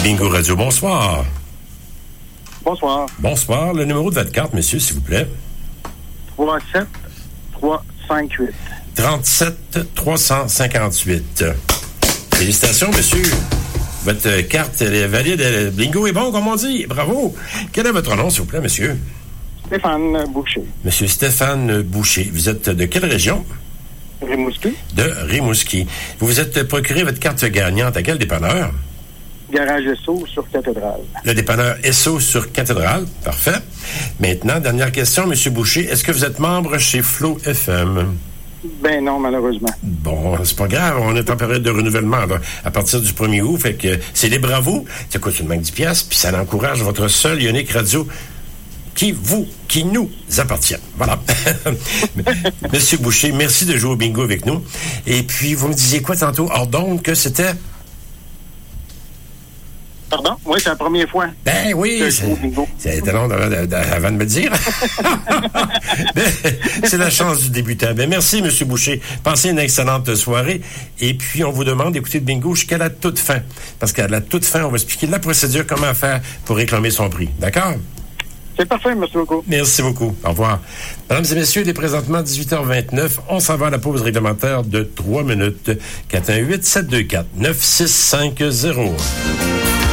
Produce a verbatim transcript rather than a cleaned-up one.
Bingo Radio. Bonsoir. Bonsoir. Bonsoir. Le numéro de votre carte, monsieur, s'il vous plaît. trois sept trois cinq huit. trente-sept trois cent cinquante-huit. Félicitations, monsieur. Votre carte, elle est valide. Le bingo est bon, comme on dit. Bravo. Quel est votre nom, s'il vous plaît, monsieur? Stéphane Boucher. Monsieur Stéphane Boucher. Vous êtes de quelle région? Rimouski. De Rimouski. Vous vous êtes procuré votre carte gagnante à quel dépanneur? Garage Esso sur Cathédrale. Le dépanneur Esso sur Cathédrale. Parfait. Maintenant, dernière question, monsieur Boucher. Est-ce que vous êtes membre chez Flow F M? Ben non, malheureusement. Bon, c'est pas grave. On est en période de renouvellement là, à partir du premier août. Fait que c'est libre à vous. Ça coûte une dix piastres, puis ça encourage votre seule et unique radio qui vous, qui nous appartient. Voilà. Monsieur Boucher, merci de jouer au bingo avec nous. Et puis, vous me disiez quoi tantôt, hors d'onde, que c'était? Pardon? Oui, c'est la première fois. Ben oui, c'était long avant de, de, avant de me dire. Ben, c'est la chance du débutant. Ben merci, Monsieur Boucher. Passez une excellente soirée. Et puis, on vous demande d'écouter le bingo jusqu'à la toute fin. Parce qu'à la toute fin, on va expliquer la procédure, comment faire pour réclamer son prix. D'accord? C'est parfait, merci beaucoup. Merci beaucoup. Au revoir. Mesdames et messieurs, il est présentement dix-huit heures vingt-neuf. On s'en va à la pause réglementaire de trois minutes. quatre un huit sept deux quatre neuf six cinq zéro.